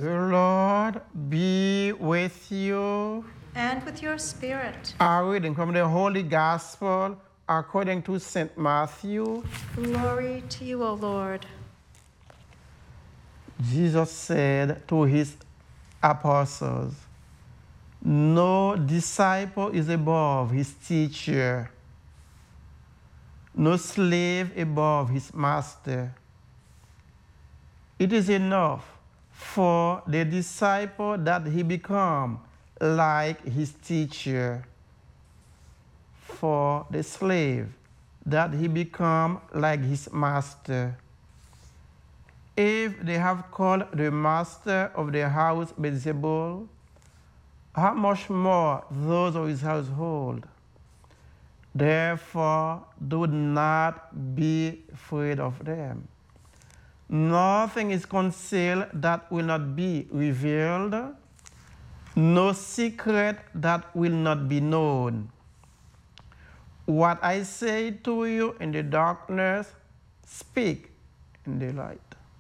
The Lord be with you. And with your spirit. A reading from the Holy Gospel according to St. Matthew. Glory to you, O Lord. Jesus said to his apostles, "No disciple is above his teacher, no slave above his master. It is enough for the disciple that he become like his teacher, for the slave that he become like his master. If they have called the master of the house Beelzebul, how much more those of his household? Therefore, do not be afraid of them. Nothing is concealed that will not be revealed, no secret that will not be known. What I say to you in the darkness, speak in the light.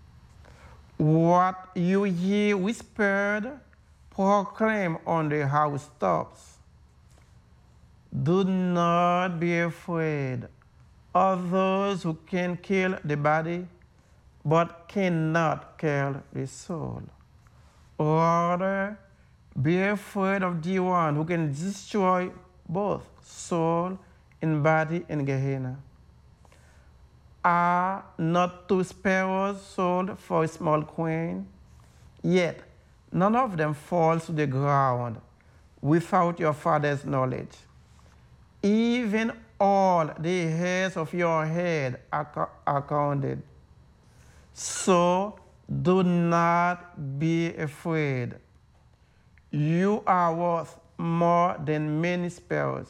What you hear whispered, proclaim on the housetops. Do not be afraid of those who can kill the body, but cannot kill the soul. Rather, be afraid of the one who can destroy both soul and body in Gehenna. Are not 2 sparrows sold for a small coin? Yet none of them falls to the ground without your Father's knowledge. Even all the hairs of your head are counted. So do not be afraid. You are worth more than many sparrows.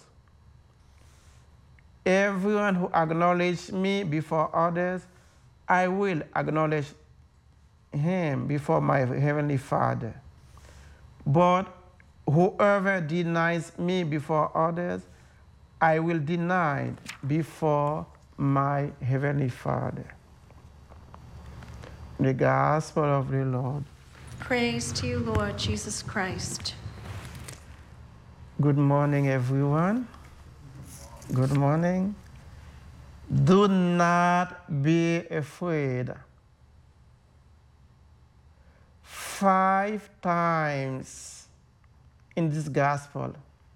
Everyone who acknowledges me before others, I will acknowledge him before my heavenly Father. But whoever denies me before others, I will deny before my heavenly Father." The Gospel of the Lord. Praise to you, Lord Jesus Christ. Good morning, everyone. Good morning. Do not be afraid. 5 times in this gospel,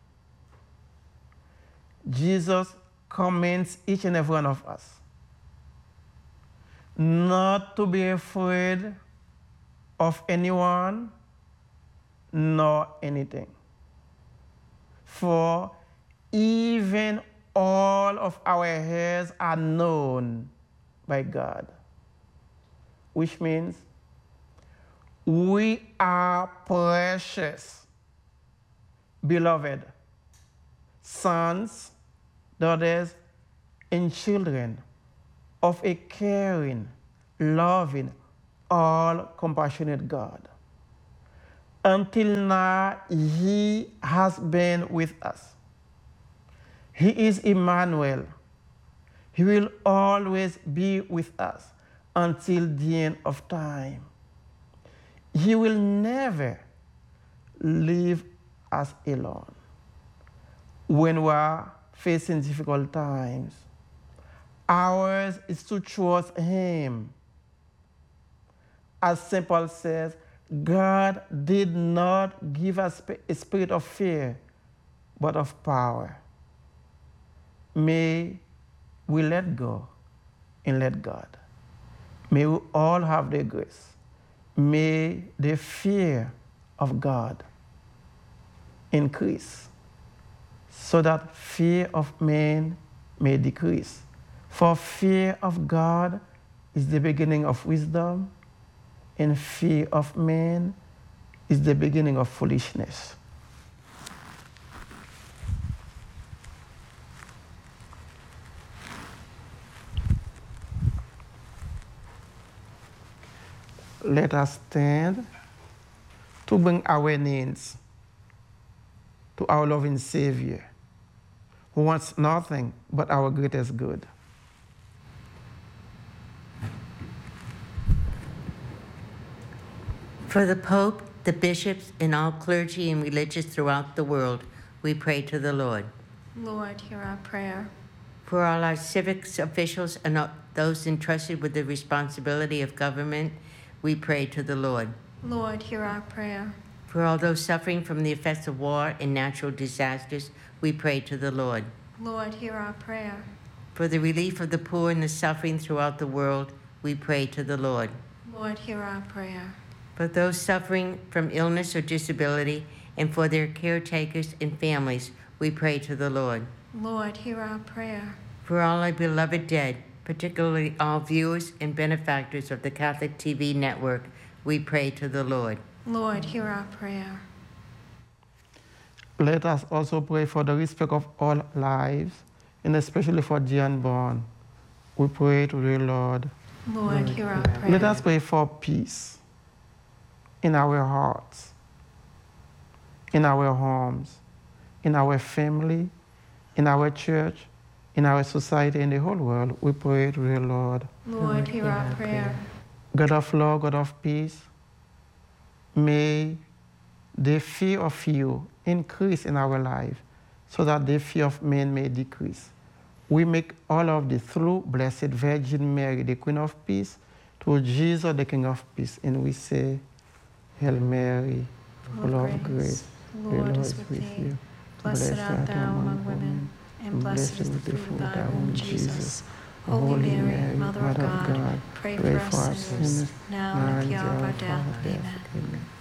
Jesus commands each and every one of us not to be afraid of anyone nor anything. For even all of our hairs are known by God, which means we are precious, beloved sons, daughters, and children of a caring, loving, all-compassionate God. Until now, He has been with us. He is Emmanuel. He will always be with us until the end of time. He will never leave us alone when we are facing difficult times. Ours is to trust Him. As St. Paul says, God did not give us a spirit of fear, but of power. May we let go and let God. May we all have the grace. May the fear of God increase, so that fear of man may decrease. For fear of God is the beginning of wisdom, and fear of man is the beginning of foolishness. Let us stand to bring our needs to our loving Savior, who wants nothing but our greatest good. For the Pope, the bishops, and all clergy and religious throughout the world, we pray to the Lord. Lord, hear our prayer. For all our civics officials and all those entrusted with the responsibility of government, we pray to the Lord. Lord, hear our prayer. For all those suffering from the effects of war and natural disasters, we pray to the Lord. Lord, hear our prayer. For the relief of the poor and the suffering throughout the world, we pray to the Lord. Lord, hear our prayer. For those suffering from illness or disability, and for their caretakers and families, we pray to the Lord. Lord, hear our prayer. For all our beloved dead, particularly all viewers and benefactors of the Catholic TV network, we pray to the Lord. Lord, hear our prayer. Let us also pray for the respect of all lives, and especially for the unborn. We pray to the Lord. Lord, hear our prayer. Let us pray for peace in our hearts, in our homes, in our family, in our church, in our society, in the whole world. We pray to the Lord. Lord, hear our prayer. God of love, God of peace, may the fear of you increase in our life so that the fear of men may decrease. We make all of this through Blessed Virgin Mary, the Queen of Peace, through Jesus, the King of Peace. And we say, Hail Mary, full of grace, the Lord is with thee. Blessed art thou among women, and blessed is the fruit of thy womb, Jesus. Holy Mary, Mother of God, pray for us sinners, now and at the hour of our death. Amen.